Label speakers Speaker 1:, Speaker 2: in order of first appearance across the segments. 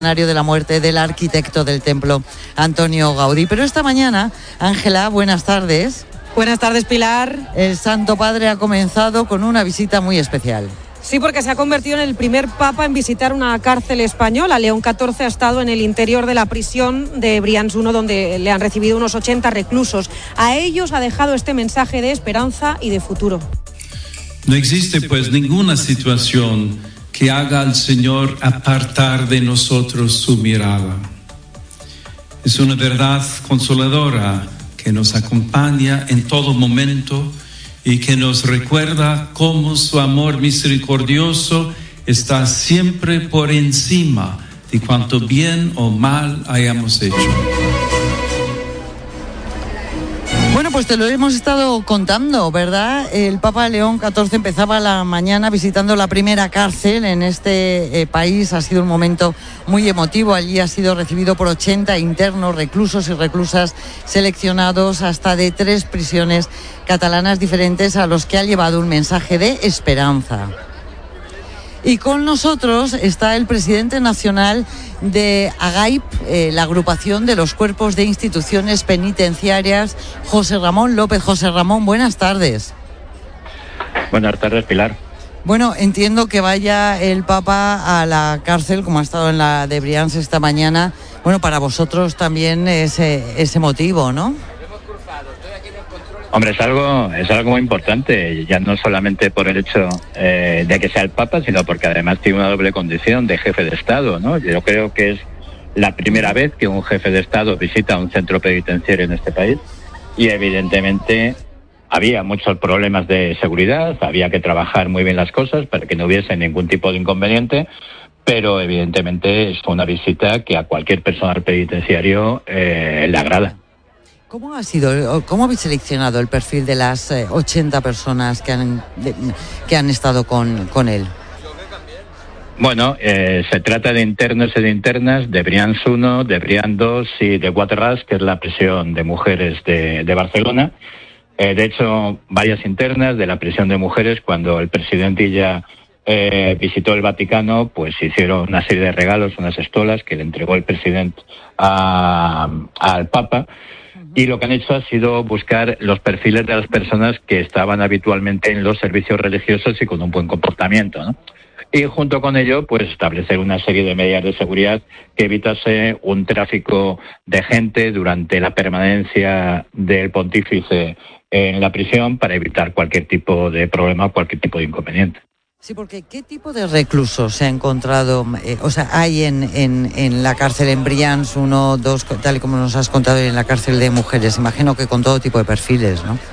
Speaker 1: De la muerte del arquitecto del templo, Antonio Gaudí. Pero esta mañana, Ángela, buenas tardes.
Speaker 2: Buenas tardes, Pilar.
Speaker 1: El Santo Padre ha comenzado con una visita muy especial.
Speaker 2: Sí, porque se ha convertido en el primer papa en visitar una cárcel española. León XIV ha estado en el interior de la prisión de Brians I, donde le han recibido unos 80 reclusos. A ellos ha dejado este mensaje de esperanza y de futuro.
Speaker 3: No existe pues ninguna situación que haga al Señor apartar de nosotros su mirada. Es una verdad consoladora que nos acompaña en todo momento y que nos recuerda cómo su amor misericordioso está siempre por encima de cuanto bien o mal hayamos hecho.
Speaker 1: Bueno, pues te lo hemos estado contando, ¿verdad? El Papa León XIV empezaba la mañana visitando la primera cárcel en este país. Ha sido un momento muy emotivo. Allí ha sido recibido por 80 internos, reclusos y reclusas seleccionados hasta de 3 prisiones catalanas diferentes, a los que ha llevado un mensaje de esperanza. Y con nosotros está el presidente nacional de AGAIP, la agrupación de los cuerpos de instituciones penitenciarias, José Ramón López. José Ramón, buenas tardes.
Speaker 4: Buenas tardes, Pilar.
Speaker 1: Bueno, entiendo que vaya el Papa a la cárcel, como ha estado en la de Brians esta mañana. Bueno, para vosotros también es emotivo, ¿no?
Speaker 4: Hombre, es algo muy importante, ya no solamente por el hecho de que sea el Papa, sino porque además tiene una doble condición de jefe de Estado, ¿no? Yo creo que es la primera vez que un jefe de Estado visita un centro penitenciario en este país y evidentemente había muchos problemas de seguridad, había que trabajar muy bien las cosas para que no hubiese ningún tipo de inconveniente, pero evidentemente es una visita que a cualquier personal penitenciario le agrada.
Speaker 1: ¿Cómo habéis seleccionado el perfil de las 80 personas que han estado con él?
Speaker 4: Bueno, se trata de internos y de internas de Brians I, de Brians II y de Guaterras, que es la prisión de mujeres de Barcelona. De hecho, varias internas de la prisión de mujeres, cuando el presidente Illa visitó el Vaticano, pues hicieron una serie de regalos, unas estolas que le entregó el presidente al Papa. Y lo que han hecho ha sido buscar los perfiles de las personas que estaban habitualmente en los servicios religiosos y con un buen comportamiento, ¿no? Y junto con ello, pues establecer una serie de medidas de seguridad que evitase un tráfico de gente durante la permanencia del pontífice en la prisión para evitar cualquier tipo de problema, cualquier tipo de inconveniente.
Speaker 1: Sí, porque ¿qué tipo de reclusos se ha encontrado? Hay en la cárcel en Brians 1, 2, tal y como nos has contado, en la cárcel de mujeres. Imagino que con todo tipo de perfiles, ¿no?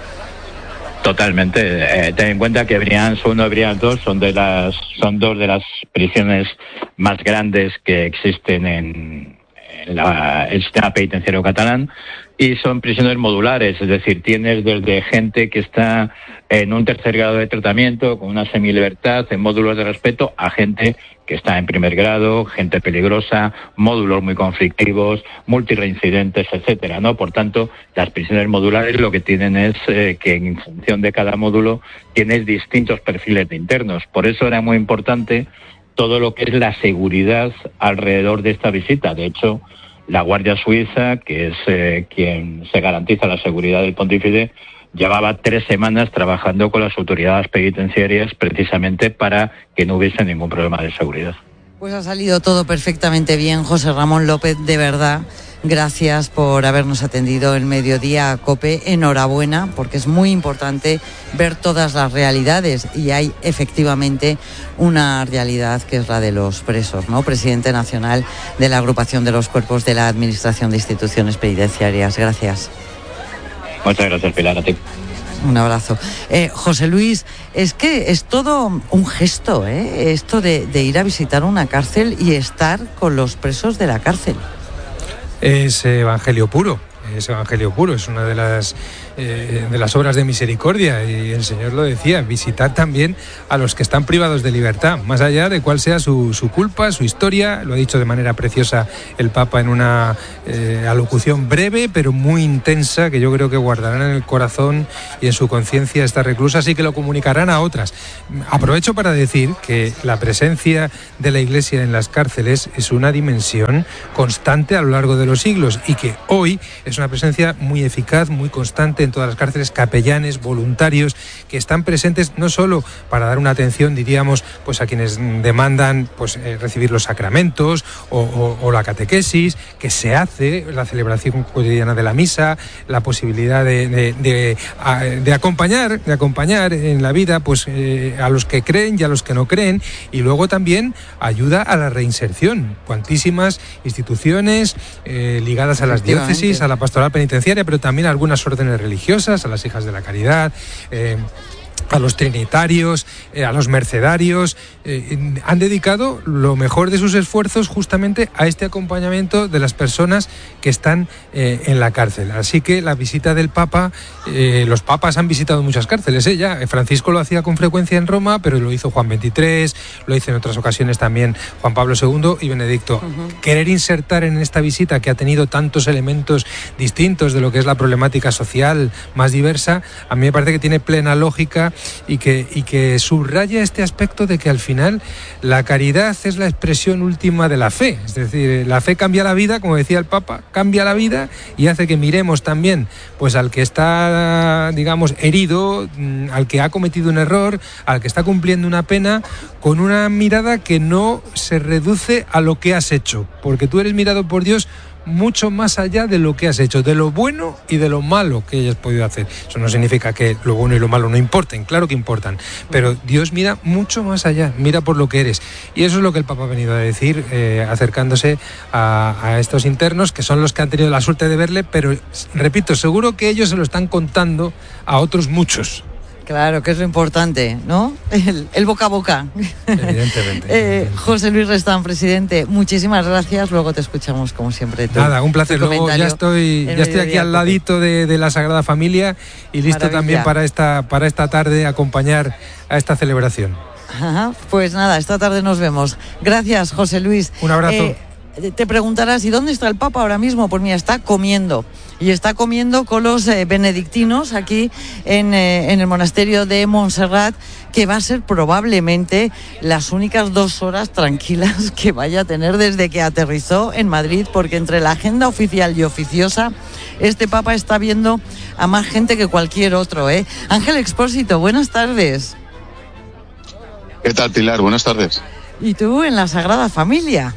Speaker 4: Totalmente. Ten en cuenta que Brians 1 y Brians 2 son dos de las prisiones más grandes que existen en el sistema penitenciario catalán, y son prisiones modulares, es decir, tienes desde gente que está en un tercer grado de tratamiento con una semilibertad en módulos de respeto a gente que está en primer grado, gente peligrosa, módulos muy conflictivos, multireincidentes, etcétera, ¿no? Por tanto, las prisiones modulares lo que tienen es que en función de cada módulo tienes distintos perfiles de internos. Por eso era muy importante todo lo que es la seguridad alrededor de esta visita. De hecho, la Guardia Suiza, que es quien se garantiza la seguridad del pontífice, llevaba 3 semanas trabajando con las autoridades penitenciarias precisamente para que no hubiese ningún problema de seguridad.
Speaker 1: Pues ha salido todo perfectamente bien, José Ramón López, de verdad. Gracias por habernos atendido el mediodía a COPE. Enhorabuena, porque es muy importante ver todas las realidades, y hay efectivamente una realidad que es la de los presos, ¿no? Presidente nacional de la agrupación de los cuerpos de la Administración de Instituciones Penitenciarias. Gracias.
Speaker 4: Muchas gracias, Pilar, a ti.
Speaker 1: Un abrazo. José Luis, es que es todo un gesto, esto de ir a visitar una cárcel y estar con los presos de la cárcel.
Speaker 5: Es evangelio puro. es evangelio puro, es una de las obras de misericordia, y el Señor lo decía, visitar también a los que están privados de libertad, más allá de cuál sea su culpa, su historia. Lo ha dicho de manera preciosa el Papa en una alocución breve pero muy intensa, que yo creo que guardarán en el corazón y en su conciencia estas reclusas y que lo comunicarán a otras. Aprovecho para decir que la presencia de la Iglesia en las cárceles es una dimensión constante a lo largo de los siglos, y que hoy es una presencia muy eficaz, muy constante en todas las cárceles, capellanes, voluntarios que están presentes no solo para dar una atención, diríamos, pues a quienes demandan pues recibir los sacramentos o la catequesis, que se hace la celebración cotidiana de la misa, la posibilidad de acompañar en la vida pues a los que creen y a los que no creen, y luego también ayuda a la reinserción. Cuantísimas instituciones ligadas a las diócesis, a la pastoral penitenciaria, pero también a algunas órdenes religiosas, a las Hijas de la Caridad, a los trinitarios, a los mercedarios, han dedicado lo mejor de sus esfuerzos justamente a este acompañamiento de las personas que están en la cárcel. Así que la visita del Papa, los papas han visitado muchas cárceles, ya. Francisco lo hacía con frecuencia en Roma, pero lo hizo Juan XXIII, lo hizo en otras ocasiones también Juan Pablo II y Benedicto. Querer insertar en esta visita, que ha tenido tantos elementos distintos de lo que es la problemática social más diversa, a mí me parece que tiene plena lógica y que subraya este aspecto de que al final la caridad es la expresión última de la fe. Es decir, la fe cambia la vida, como decía el Papa, cambia la vida y hace que miremos también pues al que está, digamos, herido, al que ha cometido un error, al que está cumpliendo una pena, con una mirada que no se reduce a lo que has hecho, porque tú eres mirado por Dios mucho más allá de lo que has hecho, de lo bueno y de lo malo que hayas podido hacer. Eso no significa que lo bueno y lo malo no importen, claro que importan, pero Dios mira mucho más allá, mira por lo que eres, y eso es lo que el Papa ha venido a decir, acercándose a estos internos, que son los que han tenido la suerte de verle, pero repito, seguro que ellos se lo están contando a otros muchos.
Speaker 1: Claro, que es lo importante, ¿no? El boca a boca.
Speaker 5: Evidentemente.
Speaker 1: José Luis Restán, presidente, muchísimas gracias. Luego te escuchamos, como siempre.
Speaker 5: Nada, un placer. Luego ya estoy aquí al ladito de la Sagrada Familia y listo. Maravilla. También para esta tarde acompañar a esta celebración.
Speaker 1: Ajá, pues nada, esta tarde nos vemos. Gracias, José Luis.
Speaker 5: Un abrazo.
Speaker 1: Te preguntarás, ¿y dónde está el Papa ahora mismo? Pues mira, está comiendo. Y está comiendo con los benedictinos aquí en el monasterio de Montserrat, que va a ser probablemente las únicas 2 horas tranquilas que vaya a tener desde que aterrizó en Madrid, porque entre la agenda oficial y oficiosa, este Papa está viendo a más gente que cualquier otro, Ángel Expósito, buenas tardes.
Speaker 6: ¿Qué tal, Pilar? Buenas tardes.
Speaker 1: ¿Y tú en la Sagrada Familia?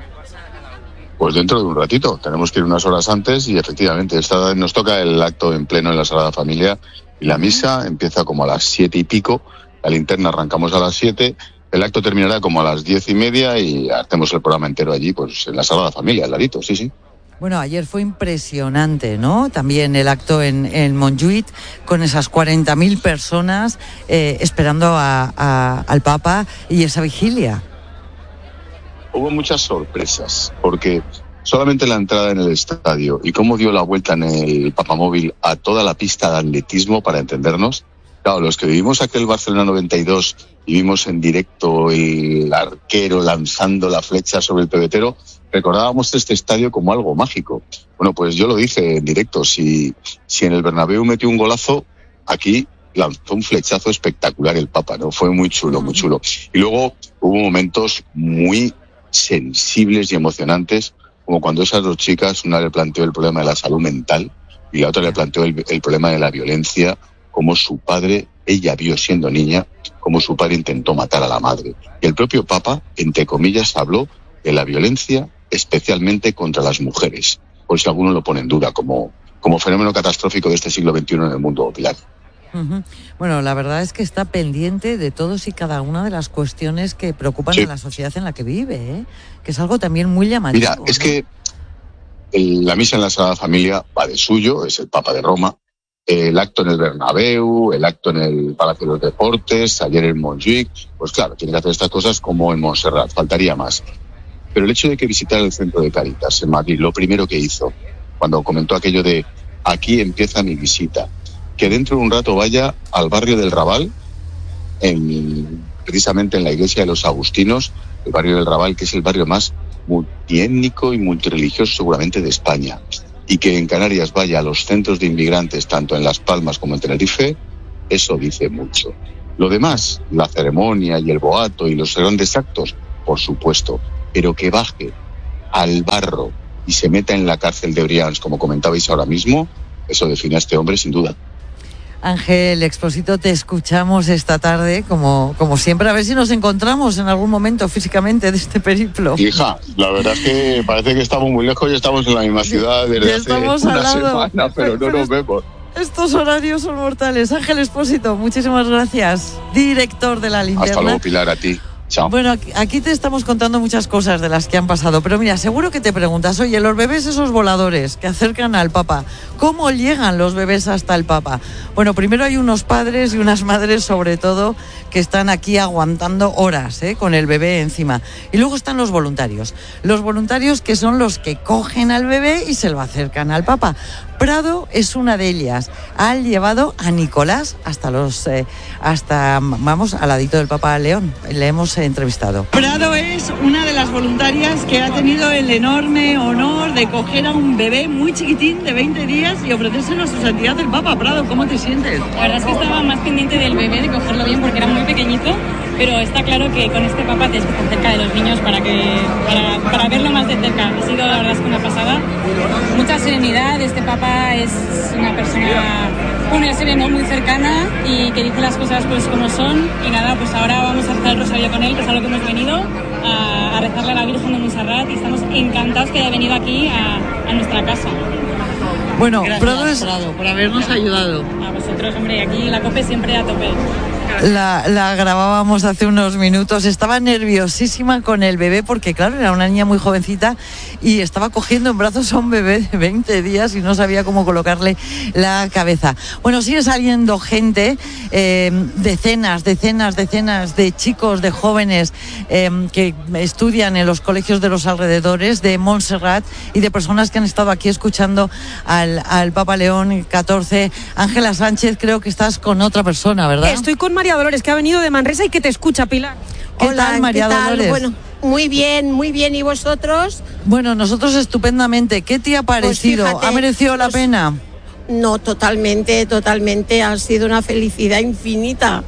Speaker 6: Pues dentro de un ratito, tenemos que ir unas horas antes y efectivamente nos toca el acto en pleno en la Sagrada Familia y la misa empieza como a las 7 y pico, la linterna arrancamos a las 7, el acto terminará como a las 10:30 y hacemos el programa entero allí, pues en la Sagrada Familia, al ladito, sí.
Speaker 1: Bueno, ayer fue impresionante, ¿no? También el acto en Montjuïc, con esas 40.000 personas esperando al Papa y esa vigilia.
Speaker 6: Hubo muchas sorpresas, porque solamente la entrada en el estadio y cómo dio la vuelta en el Papamóvil a toda la pista de atletismo, para entendernos. Claro, los que vivimos aquel Barcelona 92 y vimos en directo el arquero lanzando la flecha sobre el pebetero, recordábamos este estadio como algo mágico. Bueno, pues yo lo dije en directo, si en el Bernabéu metió un golazo, aquí lanzó un flechazo espectacular el Papa, ¿no? Fue muy chulo, muy chulo. Y luego hubo momentos muy sensibles y emocionantes, como cuando esas 2 chicas, una le planteó el problema de la salud mental y la otra le planteó el problema de la violencia, como su padre, ella vio siendo niña, como su padre intentó matar a la madre. Y el propio Papa, entre comillas, habló de la violencia, especialmente contra las mujeres, por si alguno lo pone en duda, como fenómeno catastrófico de este siglo XXI en el mundo, Pilar.
Speaker 1: Bueno, la verdad es que está pendiente de todos y cada una de las cuestiones que preocupan a la sociedad en la que vive, que es algo también muy llamativo.
Speaker 6: Mira, es que la misa en la Sagrada Familia va de suyo, es el Papa de Roma, el acto en el Bernabéu, el acto en el Palacio de los Deportes, ayer en Montjuïc, pues claro, tiene que hacer estas cosas como en Montserrat, faltaría más. Pero el hecho de que visitara el centro de Cáritas en Madrid, lo primero que hizo, cuando comentó aquello de aquí empieza mi visita, que dentro de un rato vaya al barrio del Raval, precisamente en la iglesia de los agustinos, el barrio del Raval, que es el barrio más multiétnico y multireligioso seguramente de España, y que en Canarias vaya a los centros de inmigrantes, tanto en Las Palmas como en Tenerife, eso dice mucho. Lo demás, la ceremonia y el boato y los grandes actos, por supuesto, pero que baje al barro y se meta en la cárcel de Brians, como comentabais ahora mismo, eso define a este hombre sin duda.
Speaker 1: Ángel Expósito, te escuchamos esta tarde, como siempre, a ver si nos encontramos en algún momento físicamente de este periplo.
Speaker 6: Hija, la verdad es que parece que estamos muy lejos y estamos en la misma ciudad desde hace una semana, pero no nos vemos.
Speaker 1: Estos horarios son mortales. Ángel Expósito, muchísimas gracias. Director de La Linterna.
Speaker 6: Hasta luego, Pilar, a ti. Chao.
Speaker 1: Bueno, aquí te estamos contando muchas cosas de las que han pasado, pero mira, seguro que te preguntas, oye, los bebés esos voladores que acercan al Papa, ¿cómo llegan los bebés hasta el Papa? Bueno, primero hay unos padres y unas madres, sobre todo, que están aquí aguantando horas, con el bebé encima. Y luego están los voluntarios que son los que cogen al bebé y se lo acercan al Papa. Prado es una de ellas. Ha llevado a Nicolás vamos, al ladito del Papa León. Le hemos entrevistado. Prado es una de las voluntarias que ha tenido el enorme honor de coger a un bebé muy chiquitín de 20 días y ofrecérselo a su santidad el Papa. Prado, ¿cómo te sientes?
Speaker 7: La verdad es que estaba más pendiente del bebé, de cogerlo bien, porque era muy pequeñito, pero está claro que con este Papa tienes que estar cerca de los niños para verlo más de cerca. Ha sido, la verdad es que una pasada. Mucha serenidad. Este Papa es una persona, ya se ve, ¿no?, muy cercana y que dice las cosas pues como son. Y nada, pues ahora vamos a rezar el rosario con él, que es a lo que hemos venido, a rezarle a la Virgen de Montserrat, y estamos encantados que haya venido aquí a nuestra casa.
Speaker 1: Bueno,
Speaker 7: gracias,
Speaker 1: Prado, por habernos ayudado.
Speaker 7: A vosotros, hombre, aquí la COPE siempre a tope.
Speaker 1: La grabábamos hace unos minutos, estaba nerviosísima con el bebé porque claro, era una niña muy jovencita y estaba cogiendo en brazos a un bebé de 20 días y no sabía cómo colocarle la cabeza. Bueno, sigue saliendo gente, decenas de chicos, de jóvenes que estudian en los colegios de los alrededores de Montserrat y de personas que han estado aquí escuchando al Papa León XIV. Ángela Sánchez, creo que estás con otra persona, ¿verdad?
Speaker 2: Estoy con María Dolores, que ha venido de Manresa y que te escucha, Pilar.
Speaker 1: Hola, tal, María Dolores?
Speaker 8: Bueno, muy bien. ¿Y vosotros?
Speaker 1: Bueno, nosotros estupendamente. ¿Qué te ha parecido? Pues fíjate, ¿ha merecido la pena?
Speaker 8: No, totalmente. Ha sido una felicidad infinita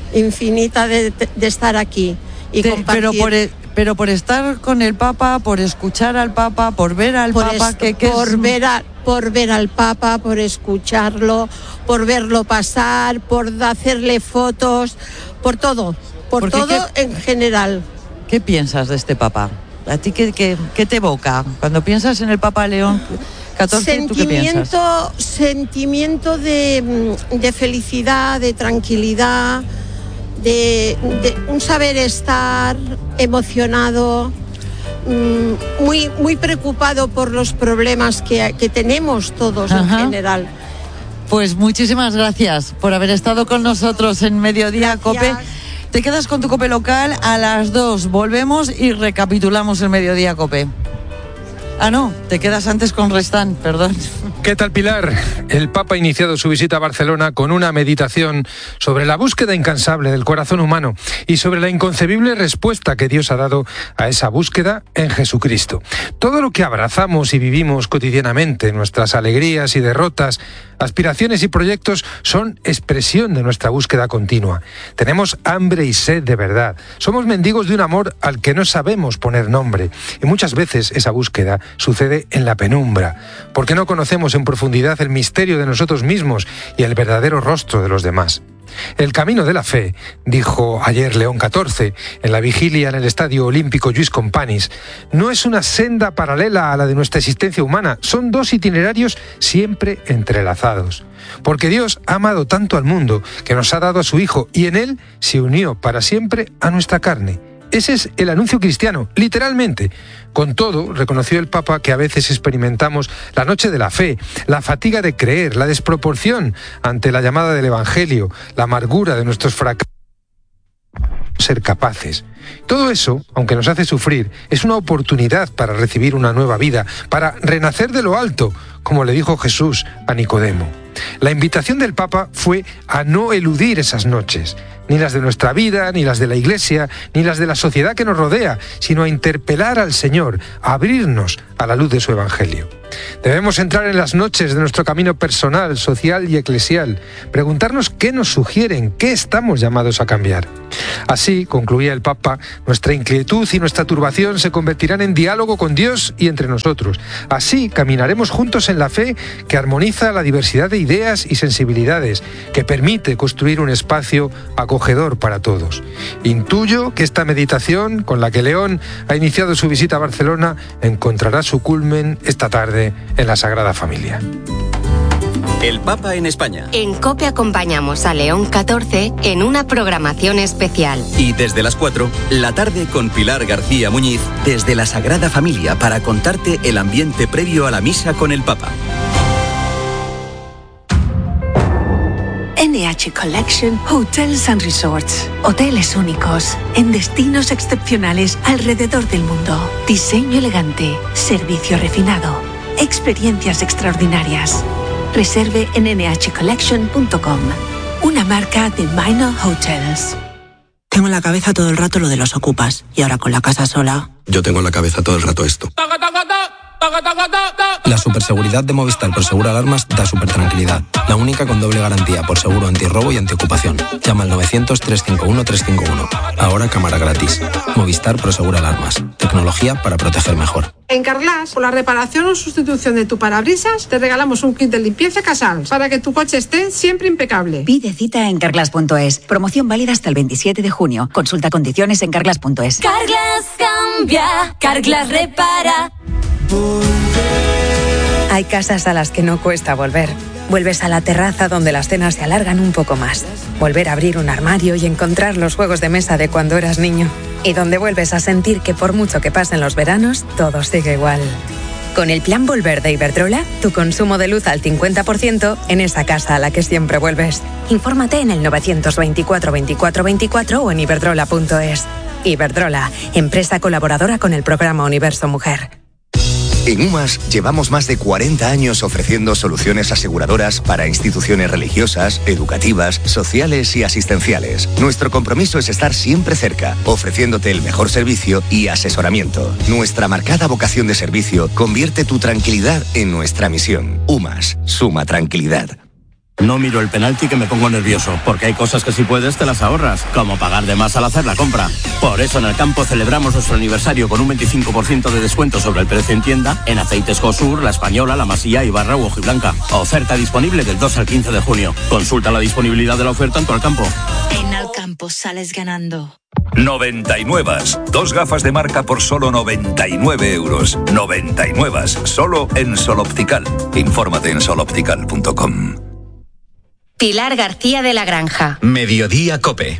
Speaker 8: de estar aquí y compartir.
Speaker 1: Pero por estar con el Papa, por escuchar al Papa, por ver al Papa,
Speaker 8: por ver al Papa, por escucharlo, por verlo pasar, por hacerle fotos, por todo en general.
Speaker 1: ¿Qué piensas de este Papa? ¿A ti qué te evoca? Cuando piensas en el Papa León XIV, ¿tú qué piensas?
Speaker 8: Sentimiento de felicidad, de tranquilidad, de un saber estar emocionado, muy preocupado por los problemas que tenemos todos. Ajá. En general.
Speaker 1: Pues muchísimas gracias por haber estado con nosotros en Mediodía COPE. Te quedas con tu COPE local, a las 2 volvemos y recapitulamos el Mediodía COPE. Ah, no, te quedas antes con Restán, perdón.
Speaker 5: ¿Qué tal, Pilar? El Papa ha iniciado su visita a Barcelona con una meditación sobre la búsqueda incansable del corazón humano y sobre la inconcebible respuesta que Dios ha dado a esa búsqueda en Jesucristo. Todo lo que abrazamos y vivimos cotidianamente, nuestras alegrías y derrotas, aspiraciones y proyectos, son expresión de nuestra búsqueda continua. Tenemos hambre y sed de verdad. Somos mendigos de un amor al que no sabemos poner nombre. Y muchas veces esa búsqueda sucede en la penumbra, porque no conocemos en profundidad el misterio de nosotros mismos y el verdadero rostro de los demás. El camino de la fe, dijo ayer León XIV en la vigilia en el Estadio Olímpico Lluís Companys, no es una senda paralela a la de nuestra existencia humana, son dos itinerarios siempre entrelazados. Porque Dios ha amado tanto al mundo que nos ha dado a su Hijo y en él se unió para siempre a nuestra carne. Ese es el anuncio cristiano, literalmente. Con todo, reconoció el Papa que a veces experimentamos la noche de la fe, la fatiga de creer, la desproporción ante la llamada del Evangelio, la amargura de nuestros fracasos. Ser capaces. Todo eso, aunque nos hace sufrir, es una oportunidad para recibir una nueva vida, para renacer de lo alto, como le dijo Jesús a Nicodemo. La invitación del Papa fue a no eludir esas noches, ni las de nuestra vida, ni las de la Iglesia, ni las de la sociedad que nos rodea, sino a interpelar al Señor, a abrirnos a la luz de su Evangelio. Debemos entrar en las noches de nuestro camino personal, social y eclesial, preguntarnos qué nos sugieren, qué estamos llamados a cambiar. Así, concluía el Papa, nuestra inquietud y nuestra turbación se convertirán en diálogo con Dios y entre nosotros. Así caminaremos juntos en la fe que armoniza la diversidad de ideas y sensibilidades, que permite construir un espacio acogedor para todos. Intuyo que esta meditación, con la que León ha iniciado su visita a Barcelona, encontrará su culmen esta tarde en la Sagrada Familia.
Speaker 9: El Papa en España.
Speaker 10: En COPE acompañamos a León XIV en una programación especial.
Speaker 9: Y desde las 4, la tarde con Pilar García Muñiz, desde la Sagrada Familia, para contarte el ambiente previo a la misa con el Papa.
Speaker 11: NH Collection Hotels and Resorts. Hoteles únicos, en destinos excepcionales alrededor del mundo. Diseño elegante, servicio refinado, experiencias extraordinarias. Reserve en nhcollection.com. Una marca de Minor Hotels.
Speaker 12: Tengo en la cabeza todo el rato lo de los ocupas. Y ahora con la casa sola...
Speaker 13: Yo tengo en la cabeza todo el rato esto. La superseguridad de Movistar por Seguro Alarmas da super tranquilidad. La única con doble garantía por seguro antirrobo y antiocupación. Llama al 900-351-351. Ahora cámara gratis. Movistar por Seguro Alarmas. Tecnología para proteger mejor.
Speaker 14: En Carglass, por la reparación o sustitución de tu parabrisas, te regalamos un kit de limpieza Casals para que tu coche esté siempre impecable.
Speaker 15: Pide cita en Carglass.es. Promoción válida hasta el 27 de junio. Consulta condiciones en Carglass.es.
Speaker 16: Carglass cambia, Carglass repara.
Speaker 17: Hay casas a las que no cuesta volver. Vuelves a la terraza donde las cenas se alargan un poco más. Volver a abrir un armario y encontrar los juegos de mesa de cuando eras niño. Y donde vuelves a sentir que por mucho que pasen los veranos, todo sigue igual. Con el Plan Volver de Iberdrola, tu consumo de luz al 50% en esa casa a la que siempre vuelves. Infórmate en el 924 24 24 o en iberdrola.es. Iberdrola, empresa colaboradora con el programa Universo Mujer.
Speaker 18: En UMAS llevamos más de 40 años ofreciendo soluciones aseguradoras para instituciones religiosas, educativas, sociales y asistenciales. Nuestro compromiso es estar siempre cerca, ofreciéndote el mejor servicio y asesoramiento. Nuestra marcada vocación de servicio convierte tu tranquilidad en nuestra misión. UMAS, suma tranquilidad.
Speaker 19: No miro el penalti que me pongo nervioso, porque hay cosas que si puedes te las ahorras, como pagar de más al hacer la compra. Por eso en el campo celebramos nuestro aniversario con un 25% de descuento sobre el precio en tienda en aceites Cosur, La Española, La Masía, Ibarra u Hojiblanca. Oferta disponible del 2 al 15 de junio. Consulta la disponibilidad de la oferta en tu Alcampo.
Speaker 20: En Alcampo sales ganando.
Speaker 21: 99. Dos gafas de marca por solo 99 euros. 99. Solo en Sol Optical. Infórmate en soloptical.com.
Speaker 10: Pilar García de la Granja.
Speaker 9: Mediodía COPE.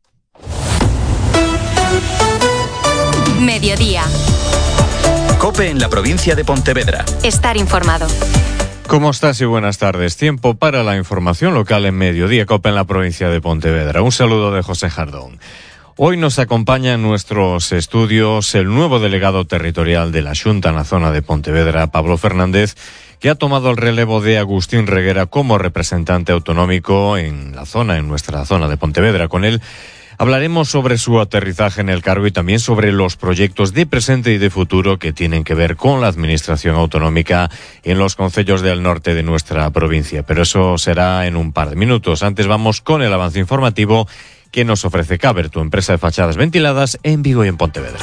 Speaker 10: Mediodía.
Speaker 9: COPE en la provincia de Pontevedra.
Speaker 10: Estar informado.
Speaker 22: ¿Cómo estás y buenas tardes? Tiempo para la información local en Mediodía COPE en la provincia de Pontevedra. Un saludo de José Jardón. Hoy nos acompaña en nuestros estudios el nuevo delegado territorial de la Xunta en la zona de Pontevedra, Pablo Fernández, que ha tomado el relevo de Agustín Reguera como representante autonómico en nuestra zona de Pontevedra. Con él hablaremos sobre su aterrizaje en el cargo y también sobre los proyectos de presente y de futuro que tienen que ver con la administración autonómica en los concellos del norte de nuestra provincia. Pero eso será en un par de minutos. Antes vamos con el avance informativo que nos ofrece Caber, tu empresa de fachadas ventiladas en Vigo y en Pontevedra.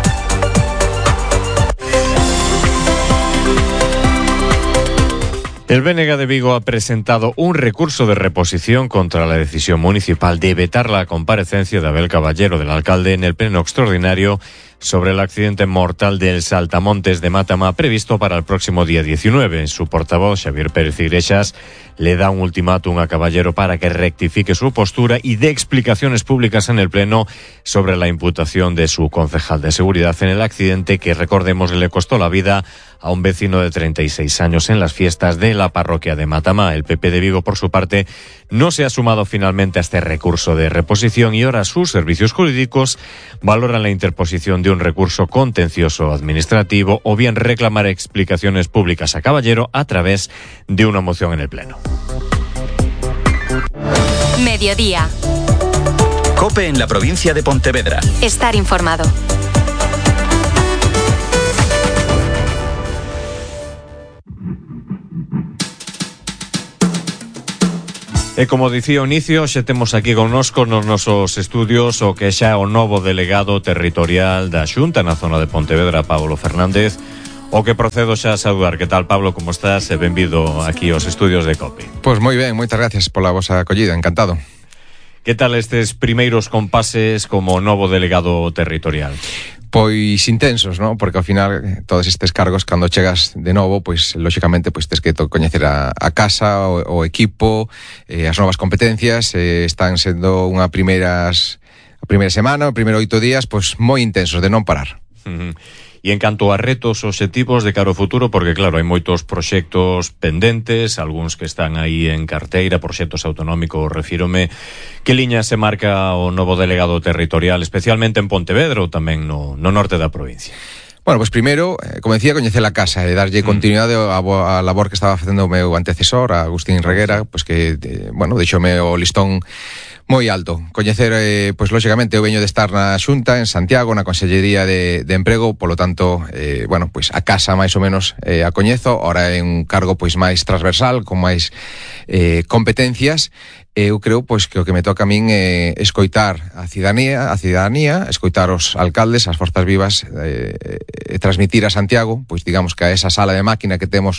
Speaker 22: El BNG de Vigo ha presentado un recurso de reposición contra la decisión municipal de vetar la comparecencia de Abel Caballero, del alcalde, en el pleno extraordinario sobre el accidente mortal del Saltamontes de Mátama previsto para el próximo día 19. Su portavoz, Xavier Pérez Iglesias, le da un ultimátum a Caballero para que rectifique su postura y dé explicaciones públicas en el Pleno sobre la imputación de su concejal de seguridad en el accidente que, recordemos, le costó la vida a un vecino de 36 años en las fiestas de la parroquia de Matamá. El PP de Vigo, por su parte, no se ha sumado finalmente a este recurso de reposición y ahora sus servicios jurídicos valoran la interposición de un recurso contencioso administrativo o bien reclamar explicaciones públicas a Caballero a través de una moción en el Pleno.
Speaker 10: Mediodía.
Speaker 9: COPE en la provincia de Pontevedra.
Speaker 10: Estar informado.
Speaker 22: E como dicía ao inicio, xe temos aquí connosco nos nosos estudios o que xa é o novo delegado territorial da Xunta na zona de Pontevedra, Pablo Fernández, o que procedo xa a saudar. Que tal, Pablo, como estás? E benvido aquí aos estudios de COPE.
Speaker 3: Pois moi ben, moitas gracias pola vosa acollida, encantado.
Speaker 22: Que tal estes primeiros compases como novo delegado territorial?
Speaker 3: Pois intensos, ¿no? Porque ao final todos estes cargos, cando chegas de novo, pois lóxicamente pois tes que coñecer a casa, o equipo, as novas competencias, están sendo a primeira semana, o primeiro 8 días, pois moi intensos, de non parar.
Speaker 22: E en canto a retos, obxectivos de cara ao futuro, porque claro, hai moitos proxectos pendentes, algúns que están aí en carteira, proxectos autonómicos, refírome, que liña se marca o novo delegado territorial, especialmente en Pontevedra ou tamén no norte da provincia?
Speaker 3: Bueno, pois primeiro, como decía, coñecer a casa e darlle continuidade á labor que estaba facendo o meu antecesor, a Agustín Reguera, pois que, deixoume o listón moi alto. Coñecer, pois lóxicamente, eu veño de estar na Xunta, en Santiago, na Consellería de Emprego, polo tanto, pois a casa máis ou menos a coñezo, ahora é un cargo pois máis transversal, con máis competencias. Eu creo pois que o que me toca a min é escoitar a cidadanía, escoitar os alcaldes, as forzas vivas, e transmitir a Santiago, pois digamos que a esa sala de máquina que temos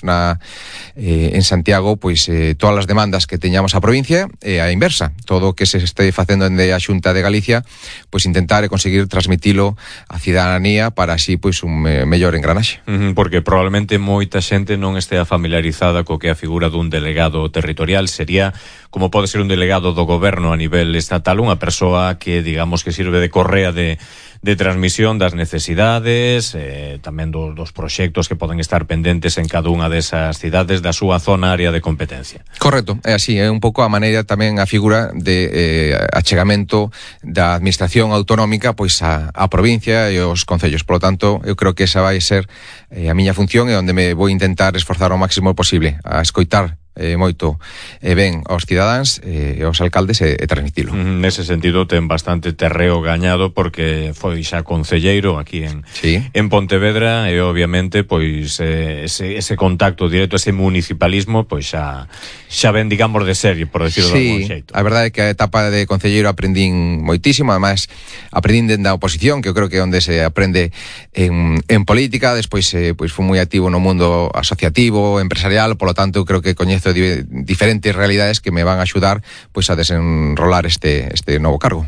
Speaker 3: en Santiago, pois todas as demandas que teñamos a provincia e a inversa, todo o que se este facendo dende a Xunta de Galicia, pois intentar e conseguir transmitilo á cidadanía para así pois un mellor engranaxe.
Speaker 22: Porque probablemente moita xente non estea familiarizada co que a figura dun delegado territorial sería, como pode ser un delegado do goberno a nivel estatal, unha persoa que, digamos, que sirve de correa de transmisión das necesidades, tamén dos proxectos que poden estar pendentes en cada unha desas cidades da súa zona área de competencia.
Speaker 3: Correcto, é así, é un pouco a maneira tamén a figura de achegamento da administración autonómica pois a provincia e os concellos. Por lo tanto, eu creo que esa vai ser a miña función e onde me vou intentar esforzar o máximo posible a escoitar moito ben aos cidadáns e aos alcaldes e transmitilo.
Speaker 22: Nese sentido ten bastante terreo gañado porque foi xa concelleiro aquí en Pontevedra e obviamente pois ese contacto directo, ese municipalismo pois xa ven, digamos, de serie, por decirlo de algún xeito.
Speaker 3: A verdade é que a etapa de concelleiro aprendín moitísimo, además aprendín dende a oposición, que eu creo que é onde se aprende en política. Despois pois fui moi activo no mundo asociativo, empresarial, polo tanto eu creo que coñezo diferentes realidades que me van a axudar pois a desenrolar este novo cargo.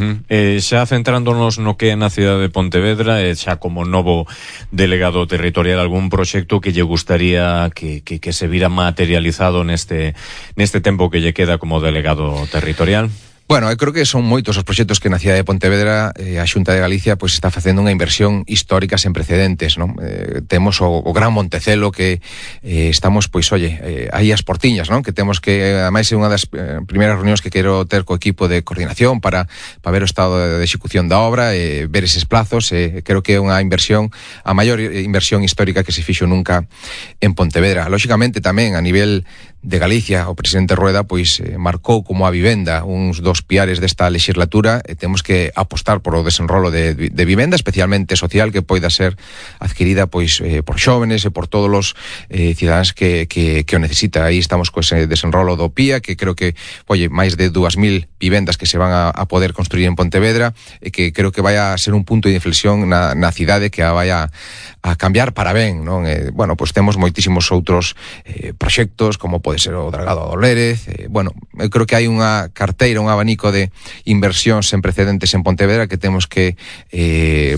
Speaker 22: Xa centrándonos no que é na cidade de Pontevedra, xa como novo delegado territorial, algún proxecto que lle gustaría que se vira materializado neste tempo que lle queda como delegado territorial?
Speaker 3: Bueno, eu creo que son moitos os proxectos que na cidade de Pontevedra a Xunta de Galicia pois está facendo unha inversión histórica sen precedentes, non? Temos o Gran Montecelo que estamos, pois, aí as portiñas, non? Que temos que, ademais, é unha das primeiras reunións que quero ter co equipo de coordinación para ver o estado de execución da obra e ver eses plazos. Creo que é unha inversión, a maior inversión histórica que se fixo nunca en Pontevedra. Lóxicamente tamén a nivel de Galicia, o presidente Rueda pois marcou como a vivenda uns dos piares desta legislatura e temos que apostar por o desenrolo de vivenda, especialmente social, que poida ser adquirida pois por xóvenes e por todos os cidadáns que o necesita. Aí estamos co ese desenrolo do PIA, que creo que máis de 2.000 vivendas que se van a poder construir en Pontevedra e que creo que vai a ser un punto de inflexión na cidade que a vai a cambiar para ben, non? Bueno, pois temos moitísimos outros proxectos, como pode ser o Dragado do Lérez. Eu creo que hai unha carteira, un abanico de inversións sen precedentes en Pontevedra que temos que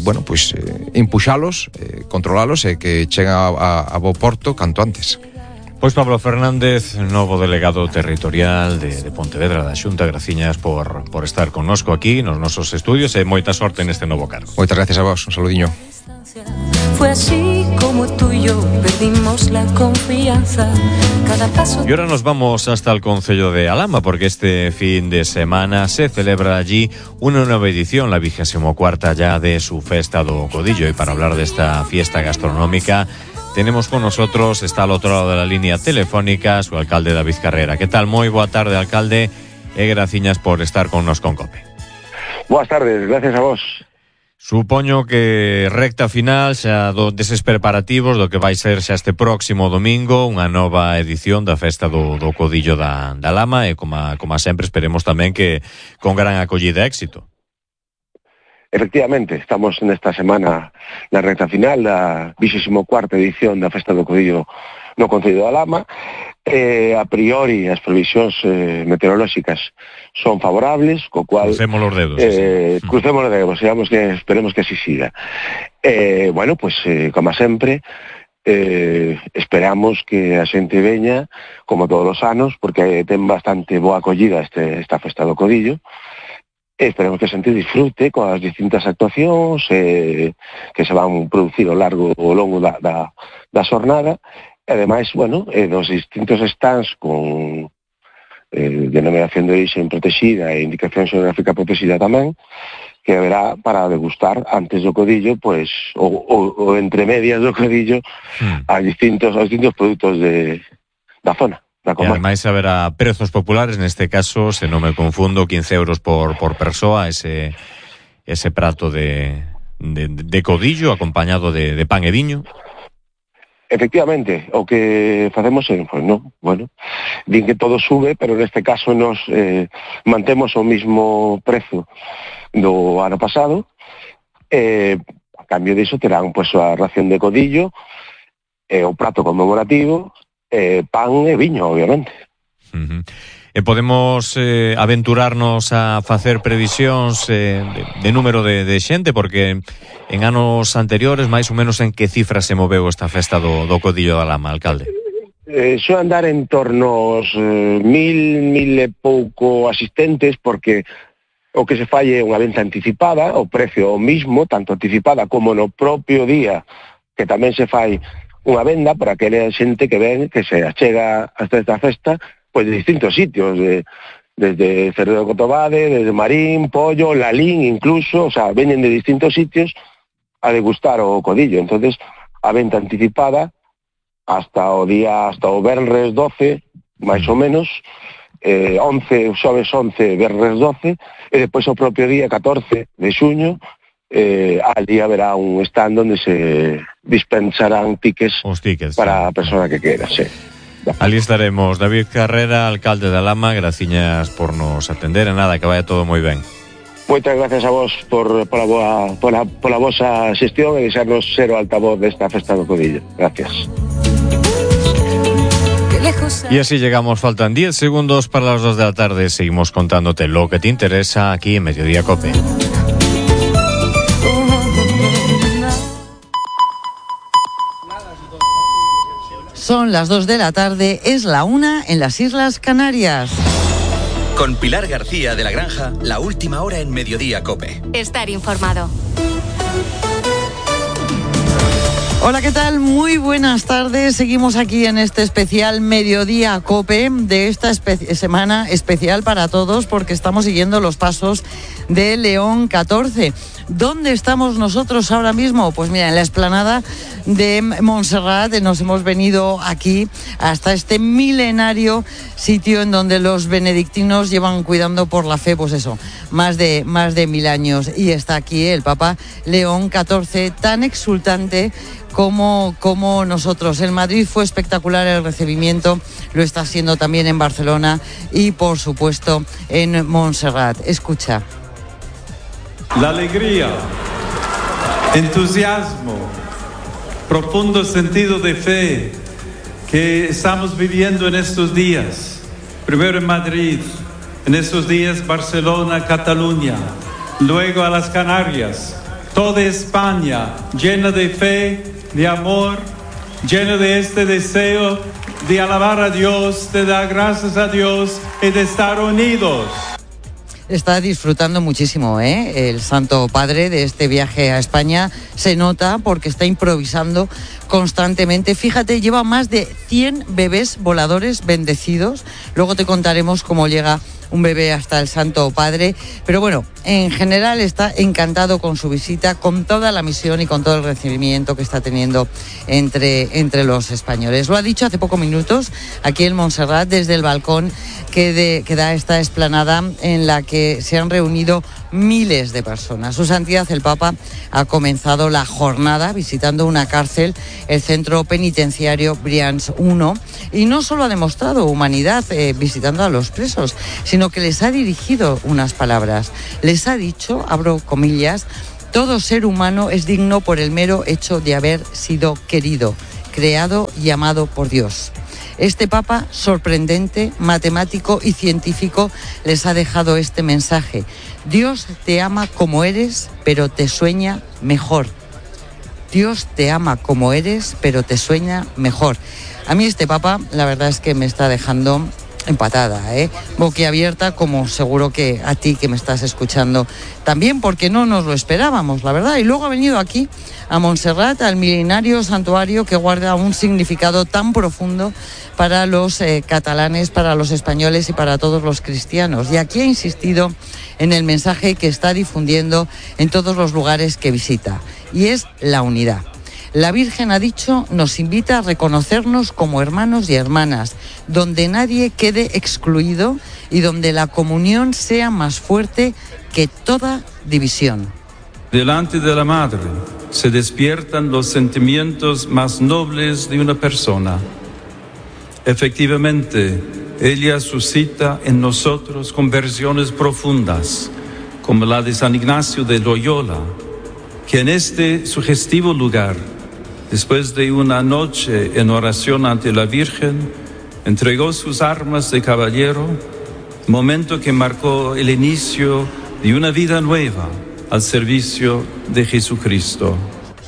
Speaker 3: impuxalos, controlalos e que cheguen a bo porto canto antes.
Speaker 22: Pois Pablo Fernández, novo delegado territorial de Pontevedra da Xunta, graciñas por estar connosco aquí nos nosos estudios e moita sorte neste novo cargo.
Speaker 3: Moitas gracias a vos, un saludiño.
Speaker 16: Fue así como tú y yo perdimos la confianza. Cada paso.
Speaker 22: Y ahora nos vamos hasta el concello de Alhama, porque este fin de semana se celebra allí una nueva edición, la 24ª ya de su Festa do Codillo. Y para hablar de esta fiesta gastronómica tenemos con nosotros, está al otro lado de la línea telefónica, su alcalde David Carrera. ¿Qué tal? Moi boa tarde, alcalde, e graciñas por estar con nos con COPE.
Speaker 4: Boas tardes, gracias a vos.
Speaker 22: Supoño que recta final xa deses preparativos do que vai ser xa este próximo domingo unha nova edición da Festa do Codillo da Lama e como sempre esperemos tamén que con gran acollida e éxito.
Speaker 4: Efectivamente, estamos nesta semana na recta final da 24ª edición da Festa do Codillo no Concello da Lama. A priori as previsións meteorolóxicas son favorables, co cual
Speaker 22: crucemos os dedos,
Speaker 4: crucemos os dedos, esperemos que así siga. Bueno, pues como sempre esperamos que a xente veña como todos os anos, porque ten bastante boa acollida esta Festa do Codillo. Esperemos que a xente disfrute coas distintas actuacións que se van producir ao longo da xornada. E ademais, bueno, dos distintos stands con denominación de origen protegida e indicación xeográfica protegida tamén, que haberá para degustar antes do codillo, pois, o entre medias do codillo, aos distintos produtos da zona.
Speaker 22: E ademais haberá prezos populares, neste caso, se non me confundo, 15 euros por persoa, ese prato de codillo acompañado de pan e viño.
Speaker 4: Efectivamente, o que facemos é, din que todo sube, pero neste caso nos mantemos o mismo prezo do ano pasado. A cambio diso terán a ración de codillo, o prato conmemorativo, pan e viño, obviamente.
Speaker 22: E podemos aventurarnos a facer previsións de número de xente, porque en anos anteriores, máis ou menos, en que cifra se moveu esta Festa do Codillo da Lama, alcalde?
Speaker 4: Xo andar en torno aos 1.000 e pouco asistentes, porque o que se fai é unha venta anticipada, o precio o mismo, tanto anticipada como no propio día, que tamén se fai unha venda para aquela xente que ven, que se achega hasta esta festa, pois de distintos sitios, desde Cerro de Cotobade, desde Marín, Pollo, Lalín incluso, o sea, venen de distintos sitios a degustar o codillo. Entonces, a venta anticipada hasta o venres 12, máis ou menos, 11, xoves 11, venres 12, e depois o propio día 14 de xuño, ali haberá un stand onde se dispensarán tickets para a persona que queira, sí.
Speaker 22: Ali estaremos. David Carrera, alcalde da Lama, graciñas por nos atender, e nada, que vaya todo moi ben.
Speaker 4: Moitas gracias a vos pola vosa xestión e deixarnos ser o altavoz desta Festa do Codillo. Gracias.
Speaker 22: Y así llegamos, faltan 10 segundos para las 2 de la tarde. Seguimos contándote lo que te interesa aquí en Mediodía COPE.
Speaker 1: Son las 2 de la tarde, es la 1 en las Islas Canarias.
Speaker 9: Con Pilar García de la Granja, la última hora en Mediodía COPE.
Speaker 10: Estar informado.
Speaker 1: Hola, ¿qué tal? Muy buenas tardes. Seguimos aquí en este especial Mediodía COPE de esta semana especial para todos, porque estamos siguiendo los pasos de León XIV. ¿Dónde estamos nosotros ahora mismo? Pues mira, en la explanada de Montserrat. Nos hemos venido aquí hasta este milenario sitio en donde los benedictinos llevan cuidando por la fe, pues eso, más de 1000 años. Y está aquí el Papa León XIV, tan exultante como nosotros. En Madrid fue espectacular el recibimiento, lo está siendo también en Barcelona y por supuesto en Montserrat. Escucha.
Speaker 6: La alegría, entusiasmo, profundo sentido de fe que estamos viviendo en estos días. Primero en Madrid, en estos días Barcelona, Cataluña, luego a las Canarias, toda España llena de fe, de amor, llena de este deseo de alabar a Dios, de dar gracias a Dios y de estar unidos.
Speaker 1: Está disfrutando muchísimo, el Santo Padre de este viaje a España. Se nota porque está improvisando constantemente. Fíjate, lleva más de 100 bebés voladores bendecidos. Luego te contaremos cómo llega un bebé hasta el Santo Padre. Pero bueno, en general está encantado con su visita, con toda la misión y con todo el recibimiento que está teniendo entre los españoles. Lo ha dicho hace pocos minutos aquí en Montserrat, desde el balcón que da esta explanada en la que se han reunido miles de personas. Su Santidad el Papa ha comenzado la jornada visitando una cárcel, el centro penitenciario Brians I, y no solo ha demostrado humanidad visitando a los presos, sino que les ha dirigido unas palabras. Les ha dicho, abro comillas, todo ser humano es digno por el mero hecho de haber sido querido, creado y amado por Dios. Este Papa, sorprendente, matemático y científico, les ha dejado este mensaje. Dios te ama como eres, pero te sueña mejor. Dios te ama como eres, pero te sueña mejor. A mí este Papa, la verdad es que me está dejando empatada, boquiabierta, como seguro que a ti que me estás escuchando también, porque no nos lo esperábamos, la verdad. Y luego ha venido aquí a Montserrat, al milenario santuario que guarda un significado tan profundo para los catalanes, para los españoles y para todos los cristianos. Y aquí ha insistido en el mensaje que está difundiendo en todos los lugares que visita, y es la unidad. La Virgen, ha dicho, nos invita a reconocernos como hermanos y hermanas, donde nadie quede excluido y donde la comunión sea más fuerte que toda división.
Speaker 6: Delante de la Madre se despiertan los sentimientos más nobles de una persona. Efectivamente, ella suscita en nosotros conversiones profundas, como la de San Ignacio de Loyola, que en este sugestivo lugar, después de una noche en oración ante la Virgen, entregó sus armas de caballero, momento que marcó el inicio de una vida nueva al servicio de Jesucristo.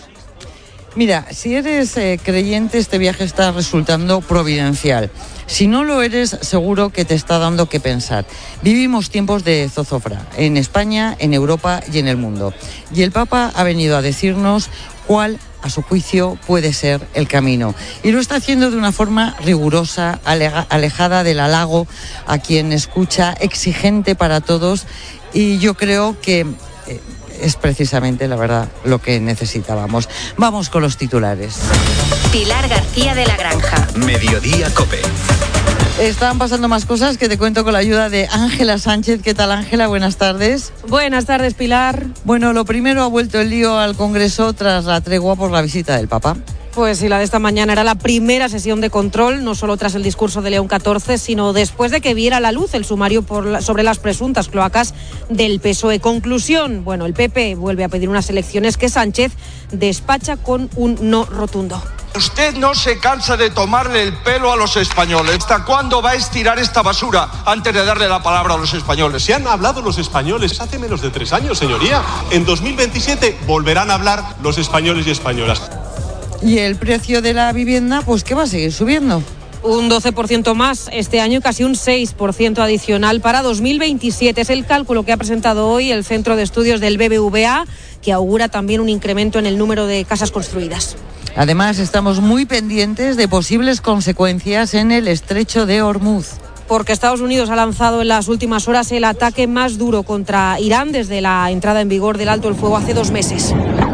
Speaker 1: Mira, si eres creyente, este viaje está resultando providencial. Si no lo eres, seguro que te está dando que pensar. Vivimos tiempos de zozobra, en España, en Europa y en el mundo. Y el Papa ha venido a decirnos cuál, a su juicio, puede ser el camino. Y lo está haciendo de una forma rigurosa, alejada del halago a quien escucha, exigente para todos. Y yo creo que es precisamente, la verdad, lo que necesitábamos. Vamos con los titulares.
Speaker 10: Pilar García de la Granja.
Speaker 18: Mediodía COPE.
Speaker 1: Están pasando más cosas que te cuento con la ayuda de Ángela Sánchez. ¿Qué tal, Ángela? Buenas tardes.
Speaker 2: Buenas tardes, Pilar.
Speaker 1: Bueno, lo primero, ha vuelto el lío al Congreso tras la tregua por la visita del Papa.
Speaker 2: Pues sí, la de esta mañana era la primera sesión de control, no solo tras el discurso de León XIV, sino después de que viera a la luz el sumario sobre las presuntas cloacas del PSOE. Conclusión, bueno, el PP vuelve a pedir unas elecciones que Sánchez despacha con un no rotundo.
Speaker 7: Usted no se cansa de tomarle el pelo a los españoles. ¿Hasta cuándo va a estirar esta basura antes de darle la palabra a los españoles?
Speaker 23: Se han hablado los españoles hace menos de 3 años, señoría. En 2027 volverán a hablar los españoles y españolas.
Speaker 1: Y el precio de la vivienda, pues que va a seguir subiendo.
Speaker 2: Un 12% más este año y casi un 6% adicional para 2027. Es el cálculo que ha presentado hoy el Centro de Estudios del BBVA, que augura también un incremento en el número de casas construidas.
Speaker 1: Además, estamos muy pendientes de posibles consecuencias en el estrecho de Hormuz.
Speaker 2: Porque Estados Unidos ha lanzado en las últimas horas el ataque más duro contra Irán desde la entrada en vigor del alto el fuego hace 2 meses.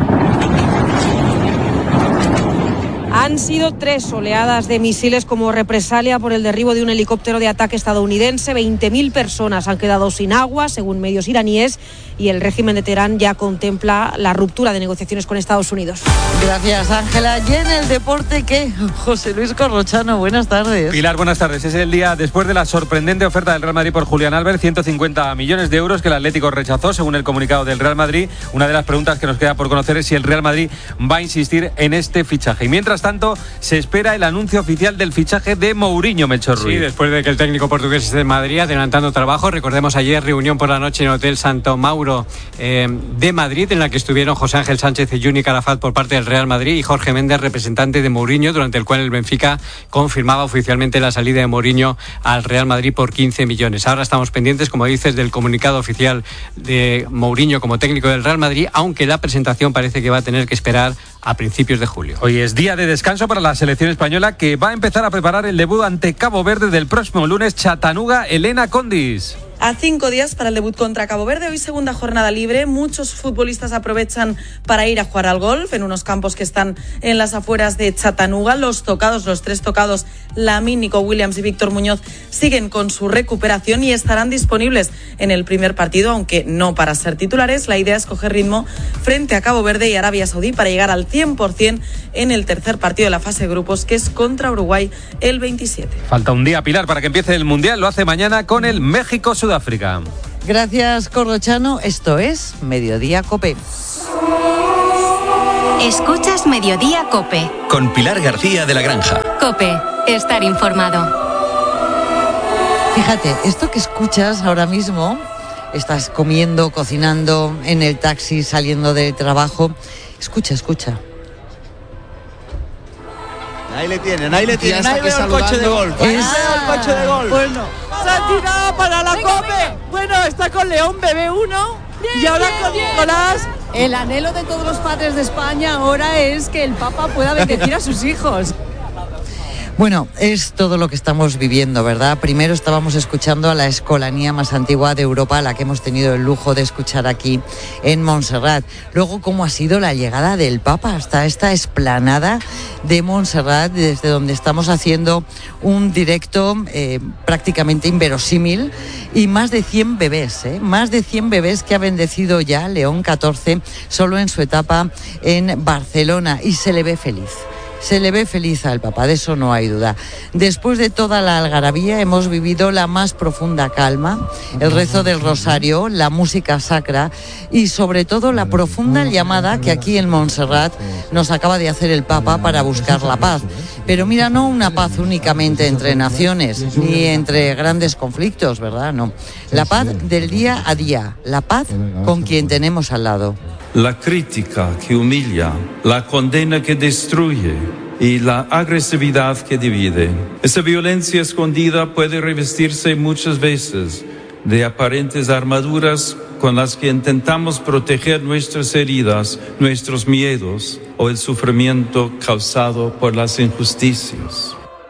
Speaker 2: Han sido 3 oleadas de misiles como represalia por el derribo de un helicóptero de ataque estadounidense. 20.000 personas han quedado sin agua, según medios iraníes, y el régimen de Teherán ya contempla la ruptura de negociaciones con Estados Unidos.
Speaker 1: Gracias, Ángela. Y en el deporte, ¿qué? José Luis Corrochano, buenas tardes.
Speaker 24: Pilar, buenas tardes. Es el día después de la sorprendente oferta del Real Madrid por Julián Álvarez, 150 millones de euros que el Atlético rechazó, según el comunicado del Real Madrid. Una de las preguntas que nos queda por conocer es si el Real Madrid va a insistir en este fichaje. Y mientras tanto, tanto, se espera el anuncio oficial del fichaje de Mourinho, Melchor Ruiz.
Speaker 5: Sí, después de que el técnico portugués esté en Madrid adelantando trabajo. Recordemos ayer reunión por la noche en el Hotel Santo Mauro de Madrid, en la que estuvieron José Ángel Sánchez y Juni Calafat por parte del Real Madrid y Jorge Méndez, representante de Mourinho, durante el cual el Benfica confirmaba oficialmente la salida de Mourinho al Real Madrid por 15 millones. Ahora estamos pendientes, como dices, del comunicado oficial de Mourinho como técnico del Real Madrid, aunque la presentación parece que va a tener que esperar a principios de julio.
Speaker 24: Hoy es día de descanso para la selección española, que va a empezar a preparar el debut ante Cabo Verde del próximo lunes. Chattanooga, Elena Condis.
Speaker 8: A 5 días para el debut contra Cabo Verde, hoy segunda jornada libre. Muchos futbolistas aprovechan para ir a jugar al golf en unos campos que están en las afueras de Chattanooga. Los tres tocados, Lamine, Nico Williams y Víctor Muñoz, siguen con su recuperación y estarán disponibles en el primer partido, aunque no para ser titulares. La idea es coger ritmo frente a Cabo Verde y Arabia Saudí para llegar al 100% en el tercer partido de la fase de grupos, que es contra Uruguay el 27.
Speaker 24: Falta un día, Pilar, para que empiece el Mundial. Lo hace mañana con el México-Sudáfrica.
Speaker 1: Gracias, Corrochano. Esto es Mediodía COPE.
Speaker 10: Escuchas Mediodía COPE.
Speaker 9: Con Pilar García de la Granja.
Speaker 10: COPE, estar informado.
Speaker 1: Fíjate, esto que escuchas ahora mismo, estás comiendo, cocinando, en el taxi, saliendo de trabajo. Escucha.
Speaker 11: Ahí le tienen. Ahí veo el coche de golf.
Speaker 1: Bueno, se ha tirado para la COPE. Bueno, está con León, bebé 1. Y ahora con Nicolás.
Speaker 12: El anhelo de todos los padres de España ahora es que el Papa pueda bendecir a sus hijos.
Speaker 1: Bueno, es todo lo que estamos viviendo, ¿verdad? Primero estábamos escuchando a la escolanía más antigua de Europa, la que hemos tenido el lujo de escuchar aquí en Montserrat. Luego, cómo ha sido la llegada del Papa hasta esta explanada de Montserrat, desde donde estamos haciendo un directo prácticamente inverosímil, y más de 100 bebés, más de 100 bebés que ha bendecido ya León XIV solo en su etapa en Barcelona, y se le ve feliz. Se le ve feliz al Papa, de eso no hay duda. Después de toda la algarabía hemos vivido la más profunda calma, el rezo del rosario, la música sacra y sobre todo la profunda llamada que aquí en Montserrat nos acaba de hacer el Papa para buscar la paz. Pero mira, no una paz únicamente entre naciones ni entre grandes conflictos, ¿verdad? No. La paz del día a día, la paz con quien tenemos al lado.
Speaker 6: La crítica que humilla, la condena que destruye y la agresividad que divide. Esa violencia escondida puede revestirse muchas veces de aparentes armaduras con las que intentamos proteger nuestras heridas, nuestros miedos o el sufrimiento causado por las injusticias.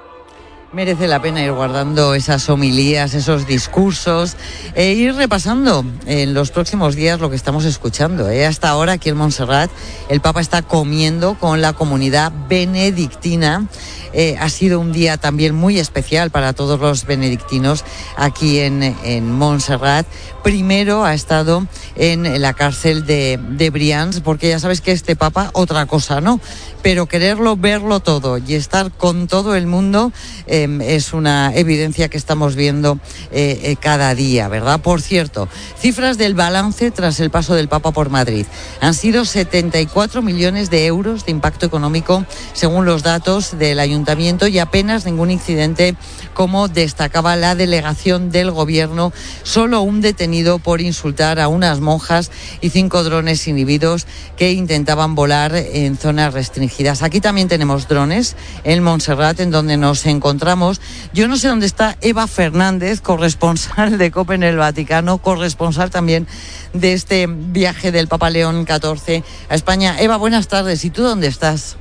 Speaker 1: Merece la pena ir guardando esas homilías, esos discursos e ir repasando en los próximos días lo que estamos escuchando. Hasta ahora aquí en Montserrat el Papa está comiendo con la comunidad benedictina. Ha sido un día también muy especial para todos los benedictinos aquí en Montserrat. Primero ha estado en la cárcel de Brians, porque ya sabes que este Papa otra cosa no, pero quererlo, verlo todo y estar con todo el mundo es una evidencia que estamos viendo cada día, ¿verdad? Por cierto, cifras del balance tras el paso del Papa por Madrid. Han sido 74 millones de euros de impacto económico según los datos del Ayuntamiento, y apenas ningún incidente, como destacaba la delegación del Gobierno. Solo un detenido por insultar a unas monjas y 5 drones inhibidos que intentaban volar en zonas restringidas. Aquí también tenemos drones en Montserrat, en donde nos encontramos. Yo no sé dónde está Eva Fernández, corresponsal de COPE en el Vaticano, corresponsal también de este viaje del Papa León XIV a España. Eva, buenas tardes. ¿Y tú dónde estás?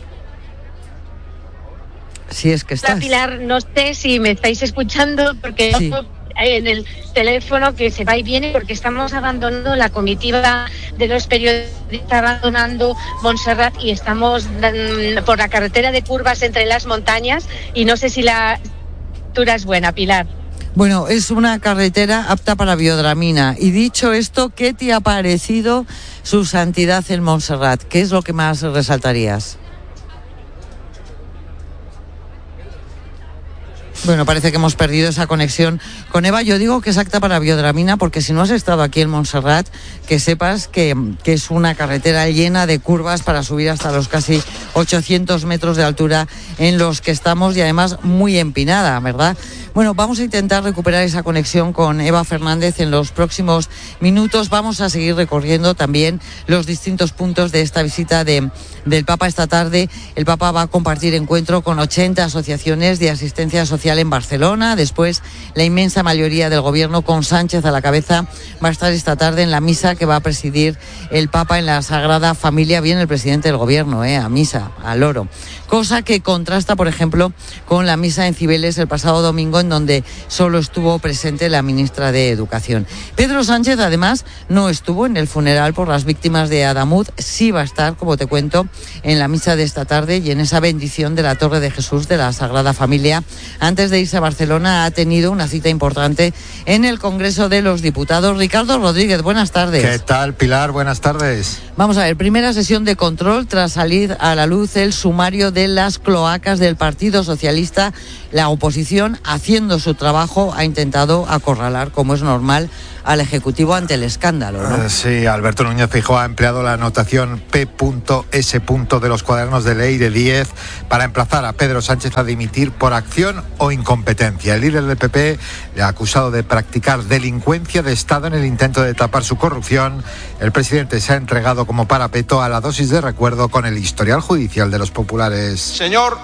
Speaker 1: Si es que estás.
Speaker 25: Hola, Pilar, no sé si me estáis escuchando porque
Speaker 1: sí.
Speaker 25: En el teléfono que se va y viene, porque estamos abandonando la comitiva de los periodistas, abandonando Montserrat, y estamos por la carretera de curvas entre las montañas, y no sé si la altura es buena, Pilar.
Speaker 1: Bueno, es una carretera apta para biodramina. Y dicho esto, ¿qué te ha parecido su santidad en Montserrat? ¿Qué es lo que más resaltarías? Bueno, parece que hemos perdido esa conexión con Eva. Yo digo que es apta para biodramina porque si no has estado aquí en Montserrat, que sepas que es una carretera llena de curvas para subir hasta los casi 800 metros de altura en los que estamos y además muy empinada, ¿verdad? Bueno, vamos a intentar recuperar esa conexión con Eva Fernández en los próximos minutos. Vamos a seguir recorriendo también los distintos puntos de esta visita del Papa esta tarde. El Papa va a compartir encuentro con 80 asociaciones de asistencia social en Barcelona. Después, la inmensa mayoría del gobierno, con Sánchez a la cabeza, va a estar esta tarde en la misa que va a presidir el Papa en la Sagrada Familia. Viene el presidente del gobierno, a misa, al oro. Cosa que contrasta, por ejemplo, con la misa en Cibeles el pasado domingo, en donde solo estuvo presente la ministra de Educación. Pedro Sánchez, además, no estuvo en el funeral por las víctimas de Adamuz. Sí va a estar, como te cuento, en la misa de esta tarde y en esa bendición de la Torre de Jesús de la Sagrada Familia. Antes de irse a Barcelona ha tenido una cita importante en el Congreso de los Diputados. Ricardo Rodríguez, buenas tardes.
Speaker 13: ¿Qué tal, Pilar? Buenas tardes.
Speaker 1: Vamos a ver, primera sesión de control tras salir a la luz el sumario de las cloacas del Partido Socialista. La oposición, haciendo su trabajo, ha intentado acorralar, como es normal, al Ejecutivo ante el escándalo, ¿no?
Speaker 13: Sí, Alberto Núñez Feijóo ha empleado la anotación P.S. de los cuadernos de ley de 10 para emplazar a Pedro Sánchez a dimitir por acción o incompetencia. El líder del PP le ha acusado de practicar delincuencia de Estado en el intento de tapar su corrupción. El presidente se ha entregado como parapeto a la dosis de recuerdo con el historial judicial de los populares.
Speaker 7: Señor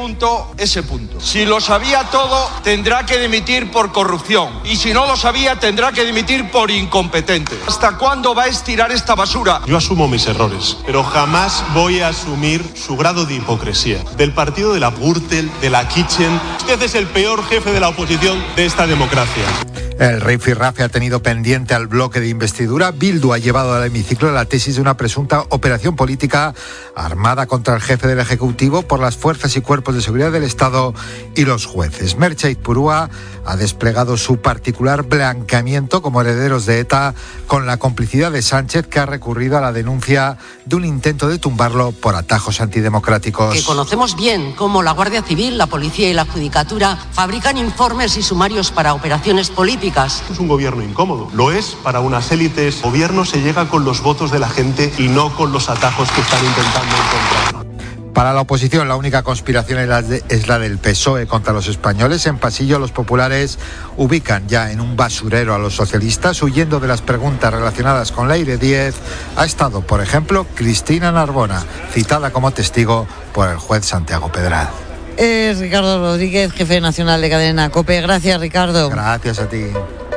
Speaker 7: P.S. Si lo sabía todo, tendrá que dimitir por corrupción. Y si no lo sabía, tendrá que dimitir por incompetente. ¿Hasta cuándo va a estirar esta basura?
Speaker 23: Yo asumo mis errores, pero jamás voy a asumir su grado de hipocresía. Del partido de la Gürtel, de la Kitchen. Usted es el peor jefe de la oposición de esta democracia.
Speaker 13: El rifirrafe ha tenido pendiente al bloque de investidura. Bildu ha llevado al hemiciclo la tesis de una presunta operación política armada contra el jefe del Ejecutivo por las fuerzas y cuerpos de seguridad del Estado y los jueces. Merche Ipurúa ha desplegado su particular blanqueamiento como herederos de ETA con la complicidad de Sánchez, que ha recurrido a la denuncia de un intento de tumbarlo por atajos antidemocráticos.
Speaker 14: Que conocemos bien cómo la Guardia Civil, la Policía y la Judicatura fabrican informes y sumarios para operaciones políticas.
Speaker 23: Es un gobierno incómodo. Lo es para unas élites. El gobierno se llega con los votos de la gente y no con los atajos que están intentando encontrar.
Speaker 13: Para la oposición, la única conspiración es la del PSOE contra los españoles. En Pasillo, los populares ubican ya en un basurero a los socialistas. Huyendo de las preguntas relacionadas con la Ley 10, ha estado, por ejemplo, Cristina Narbona, citada como testigo por el juez Santiago Pedral.
Speaker 1: Es Ricardo Rodríguez, jefe nacional de Cadena COPE. Gracias, Ricardo.
Speaker 13: Gracias a ti.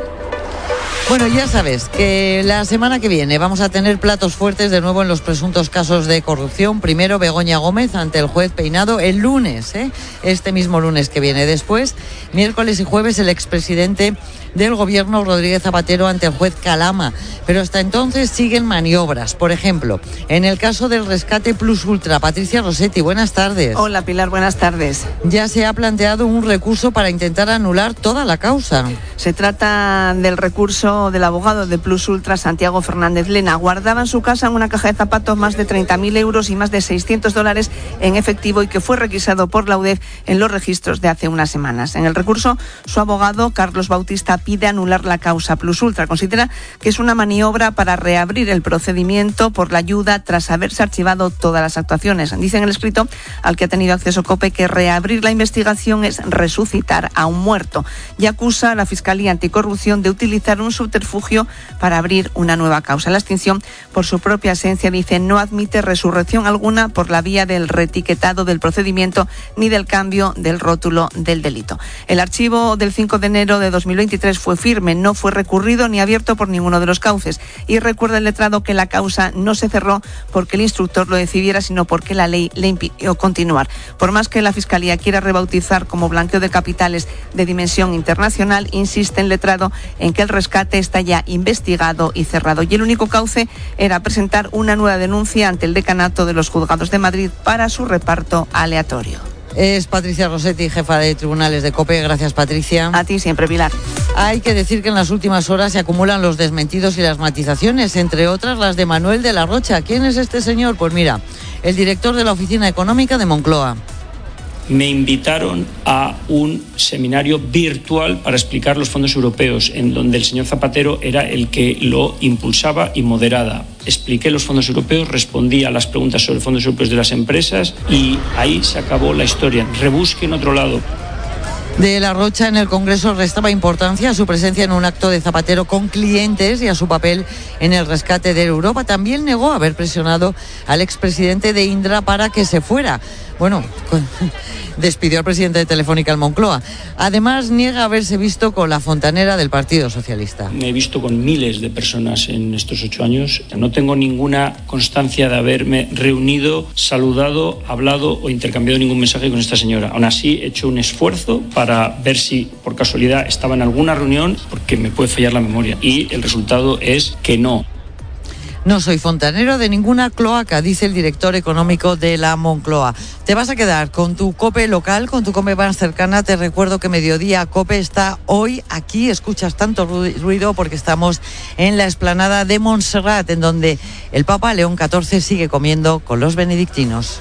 Speaker 1: Bueno, ya sabes que la semana que viene vamos a tener platos fuertes de nuevo en los presuntos casos de corrupción. Primero, Begoña Gómez ante el juez Peinado el lunes, este mismo lunes que viene. Después, miércoles y jueves, el expresidente del gobierno, Rodríguez Zapatero, ante el juez Calama. Pero hasta entonces siguen maniobras. Por ejemplo, en el caso del rescate Plus Ultra. Patricia Rossetti, buenas tardes.
Speaker 15: Hola, Pilar, buenas tardes.
Speaker 1: Ya se ha planteado un recurso para intentar anular toda la causa.
Speaker 15: Se trata del recurso del abogado de Plus Ultra, Santiago Fernández Lena. Guardaba en su casa en una caja de zapatos más de 30.000 euros y más de $600 en efectivo, y que fue requisado por la UDEF en los registros de hace unas semanas. En el recurso, su abogado, Carlos Bautista, pide anular la causa Plus Ultra. Considera que es una maniobra para reabrir el procedimiento por la ayuda tras haberse archivado todas las actuaciones. Dice en el escrito al que ha tenido acceso COPE que reabrir la investigación es resucitar a un muerto, y acusa a la Fiscalía Anticorrupción de utilizar un subterfugio para abrir una nueva causa. La extinción, por su propia esencia, dice, no admite resurrección alguna por la vía del reetiquetado del procedimiento ni del cambio del rótulo del delito. El archivo del 5 de enero de 2023 fue firme, no fue recurrido ni abierto por ninguno de los cauces, y recuerda el letrado que la causa no se cerró porque el instructor lo decidiera, sino porque la ley le impidió continuar. Por más que la Fiscalía quiera rebautizar como blanqueo de capitales de dimensión internacional, insiste el letrado en que el rescate está ya investigado y cerrado, y el único cauce era presentar una nueva denuncia ante el decanato de los juzgados de Madrid para su reparto aleatorio.
Speaker 1: Es Patricia Rossetti, jefa de tribunales de COPE. Gracias, Patricia.
Speaker 15: A ti siempre, Pilar.
Speaker 1: Hay que decir que en las últimas horas se acumulan los desmentidos y las matizaciones, entre otras las de Manuel de la Rocha. ¿Quién es este señor? Pues mira, el director de la Oficina Económica de Moncloa.
Speaker 3: me invitaron a un seminario virtual para explicar los fondos europeos, en donde el señor Zapatero era el que lo impulsaba y moderaba. Expliqué los fondos europeos, respondí a las preguntas sobre fondos europeos de las empresas y ahí se acabó la historia. Rebusque en otro lado.
Speaker 1: De la Rocha en el Congreso restaba importancia a su presencia en un acto de Zapatero con clientes y a su papel en el rescate de Europa. También negó haber presionado al expresidente de Indra para que se fuera. Bueno, despidió al presidente de Telefónica en Moncloa. Además, niega haberse visto con la fontanera del Partido Socialista.
Speaker 3: Me he visto con miles de personas en estos 8 años. No tengo ninguna constancia de haberme reunido, saludado, hablado o intercambiado ningún mensaje con esta señora. Aún así, he hecho un esfuerzo para ver si, por casualidad, estaba en alguna reunión, porque me puede fallar la memoria. Y el resultado es que no.
Speaker 1: No soy fontanero de ninguna cloaca, dice el director económico de la Moncloa. Te vas a quedar con tu COPE local, con tu COPE más cercana. Te recuerdo que Mediodía COPE está hoy aquí. Escuchas tanto ruido porque estamos en la explanada de Montserrat, en donde el Papa León XIV sigue comiendo con los benedictinos.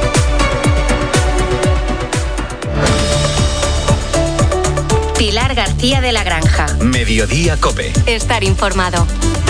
Speaker 10: Pilar García de la Granja.
Speaker 18: Mediodía COPE.
Speaker 10: Estar informado.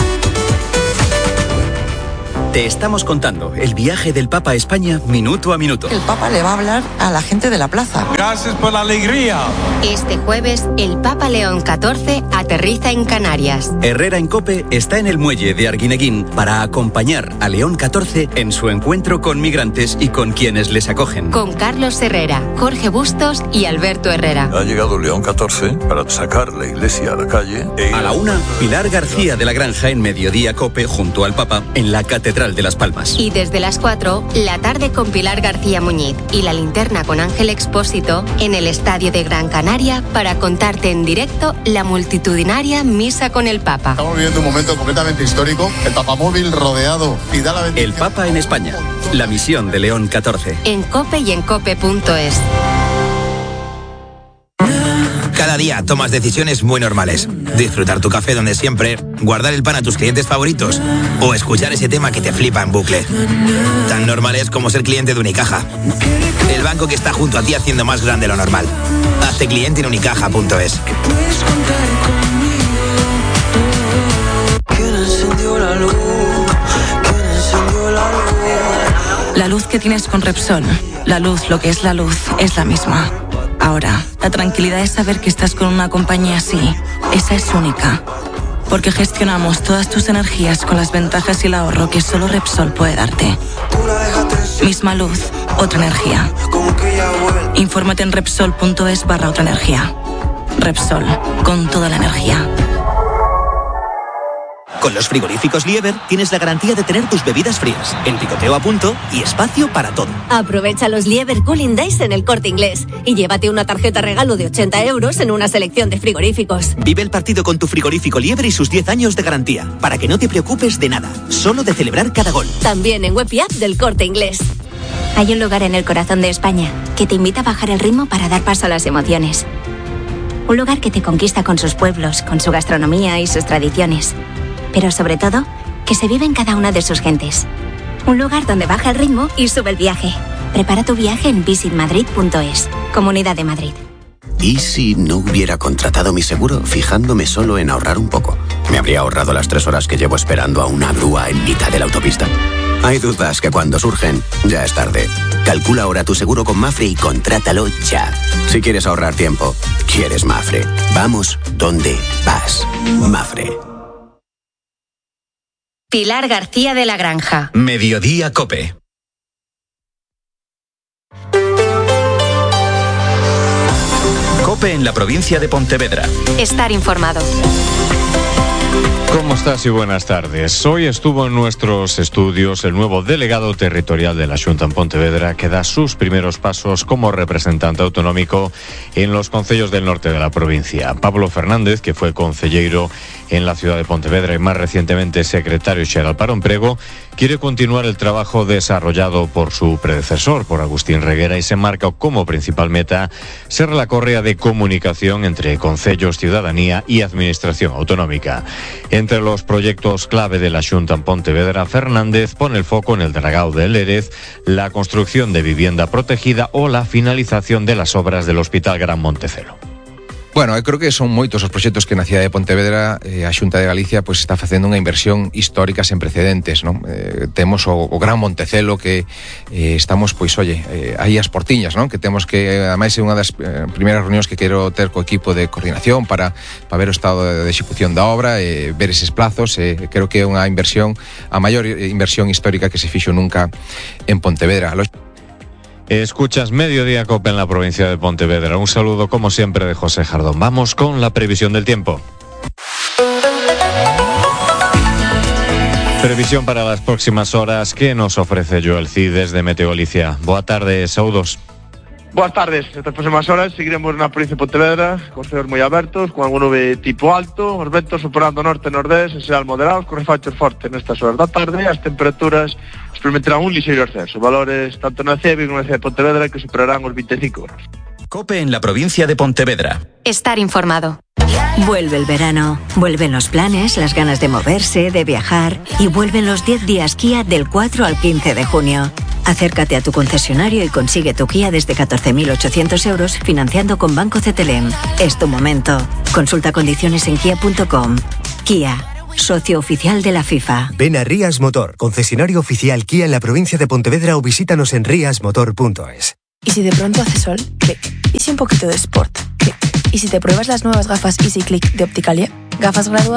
Speaker 18: Te estamos contando el viaje del Papa a España minuto a minuto.
Speaker 1: El Papa le va a hablar a la gente de la plaza.
Speaker 6: Gracias por la alegría.
Speaker 10: Este jueves, el Papa León XIV aterriza en Canarias.
Speaker 18: Herrera en COPE está en el muelle de Arguineguín para acompañar a León XIV en su encuentro con migrantes y con quienes les acogen.
Speaker 10: Con Carlos Herrera, Jorge Bustos y Alberto Herrera.
Speaker 17: Ha llegado León XIV para sacar la iglesia a la calle.
Speaker 18: A la 1, Pilar García de la Granja en Mediodía COPE junto al Papa en la Catedral de Las Palmas.
Speaker 10: Y desde las 4, la tarde con Pilar García Muñiz y la linterna con Ángel Expósito en el Estadio de Gran Canaria para contarte en directo la multitudinaria misa con el Papa.
Speaker 19: Estamos viviendo un momento completamente histórico. El papamóvil rodeado y da la bendición.
Speaker 18: El Papa en España. La misión de León XIV.
Speaker 10: En COPE y en COPE.es.
Speaker 20: Cada día tomas decisiones muy normales. Disfrutar tu café donde siempre, guardar el pan a tus clientes favoritos o escuchar ese tema que te flipa en bucle. Tan normales como ser cliente de Unicaja. El banco que está junto a ti haciendo más grande lo normal. Hazte cliente en unicaja.es.
Speaker 21: La luz que tienes con Repsol, la luz, lo que es la misma. Ahora, la tranquilidad es saber que estás con una compañía así. Esa es única. Porque gestionamos todas tus energías con las ventajas y el ahorro que solo Repsol puede darte. Misma luz, otra energía. Infórmate en Repsol.es/otra energía. Repsol, con toda la energía.
Speaker 26: Con los frigoríficos Lieber tienes la garantía de tener tus bebidas frías, el picoteo a punto y espacio para todo.
Speaker 27: Aprovecha los Lieber Cooling Days en El Corte Inglés y llévate una tarjeta regalo de 80 euros en una selección de frigoríficos.
Speaker 26: Vive el partido con tu frigorífico Lieber y sus 10 años de garantía, para que no te preocupes de nada, solo de celebrar cada gol.
Speaker 27: También en web y app del Corte Inglés.
Speaker 28: Hay un lugar en el corazón de España que te invita a bajar el ritmo para dar paso a las emociones. Un lugar que te conquista con sus pueblos, con su gastronomía y sus tradiciones. Pero sobre todo, que se vive en cada una de sus gentes. Un lugar donde baja el ritmo y sube el viaje. Prepara tu viaje en visitmadrid.es, Comunidad de Madrid.
Speaker 29: ¿Y si no hubiera contratado mi seguro fijándome solo en ahorrar un poco? ¿Me habría ahorrado las 3 horas que llevo esperando a una grúa en mitad de la autopista? Hay dudas que cuando surgen, ya es tarde. Calcula ahora tu seguro con Mafre y contrátalo ya. Si quieres ahorrar tiempo, quieres Mafre. Vamos donde vas. Mafre.
Speaker 10: Pilar García de la Granja.
Speaker 18: Mediodía COPE. COPE en la provincia de Pontevedra.
Speaker 10: Estar informado.
Speaker 22: ¿Cómo estás y buenas tardes? Hoy estuvo en nuestros estudios el nuevo delegado territorial de la Xunta en Pontevedra, que da sus primeros pasos como representante autonómico en los concellos del norte de la provincia. Pablo Fernández, que fue concelleiro en la ciudad de Pontevedra y más recientemente secretario xeral para o emprego, quiere continuar el trabajo desarrollado por su predecesor, por Agustín Reguera, y se marca como principal meta ser la correa de comunicación entre concellos, ciudadanía y administración autonómica. Entre los proyectos clave de la Xunta en Pontevedra, Fernández pone el foco en el dragao de Lérez, la construcción de vivienda protegida o la finalización de las obras del Hospital Gran Montecelo.
Speaker 2: Bueno, eu creo que son moitos os proxectos que na cidade de Pontevedra a Xunta de Galicia pois está facendo unha inversión histórica sen precedentes, non? Temos o Gran Montecelo que estamos, pois, aí as portiñas, non? Que temos que, ademais, é unha das primeiras reunións que quero ter co equipo de coordinación para ver o estado de execución da obra, ver eses plazos, creo que é unha inversión, a maior inversión histórica que se fixo nunca en Pontevedra.
Speaker 22: Escuchas Mediodía Cope en la provincia de Pontevedra. Un saludo como siempre de José Jardón. Vamos con la previsión del tiempo. Previsión para las próximas horas que nos ofrece Joel Cid desde Meteo Galicia. Boa tarde, saúdos.
Speaker 4: Boas tardes. Estas próximas horas seguiremos na provincia de Pontevedra cos ceos moi abertos, con algún nube tipo alto, os ventos soprando norte e nordés e serán moderados, con refachos fortes nestas horas da tarde, e as temperaturas experimentarán un lixeiro ascenso, valores tanto na CEB como na cidade de Pontevedra que superarán os 25 grados.
Speaker 5: Cope en la provincia de Pontevedra.
Speaker 10: Estar informado.
Speaker 27: Vuelve el verano, vuelven los planes, las ganas de moverse, de viajar y vuelven los 10 días Kia del 4 al 15 de junio. Acércate a tu concesionario y consigue tu Kia desde 14.800 euros financiando con Banco CTLM. Es tu momento. Consulta condiciones en kia.com. Kia, socio oficial de la FIFA.
Speaker 8: Ven a Rías Motor, concesionario oficial Kia en la provincia de Pontevedra, o visítanos en riasmotor.es.
Speaker 9: ¿Y si de pronto hace sol? Clic. ¿Y si un poquito de sport? Clic. ¿Y si te pruebas las nuevas gafas EasyClick de Opticalia? Gafas graduadas